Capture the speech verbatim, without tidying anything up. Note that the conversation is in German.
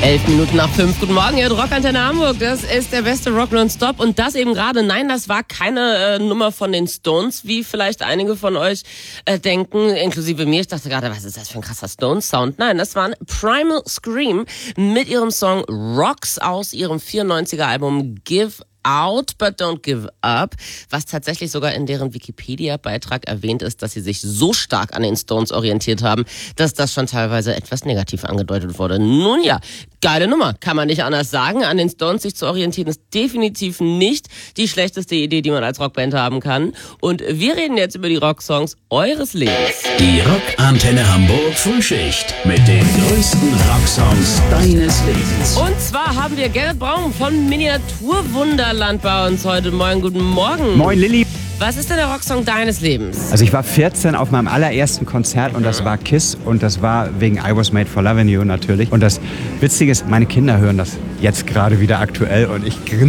Elf Minuten nach fünf. Guten Morgen, ihr Rockantenne Hamburg. Das ist der beste Rock nonstop. Und das eben gerade, nein, das war keine äh, Nummer von den Stones, wie vielleicht einige von euch äh, denken, inklusive mir. Ich dachte gerade, was ist das für ein krasser Stones-Sound? Nein, das waren Primal Scream mit ihrem Song Rocks aus ihrem vierundneunziger Album Give Out, but don't give up, was tatsächlich sogar in deren Wikipedia-Beitrag erwähnt ist, dass sie sich so stark an den Stones orientiert haben, dass das schon teilweise etwas negativ angedeutet wurde. Nun ja, geile Nummer, kann man nicht anders sagen. An den Stones sich zu orientieren ist definitiv nicht die schlechteste Idee, die man als Rockband haben kann. Und wir reden jetzt über die Rocksongs eures Lebens. Die Rockantenne Hamburg Frühschicht mit den größten Rocksongs deines Lebens. Und zwar haben wir Gerrit Braun von Miniaturwunderland bei uns heute. Moin, guten Morgen. Moin, Lilly. Was ist denn der Rocksong deines Lebens? Also ich war vierzehn auf meinem allerersten Konzert und das war Kiss und das war wegen I Was Made for Lovin' You natürlich. Und das Witzige ist, meine Kinder hören das jetzt gerade wieder aktuell und ich grinse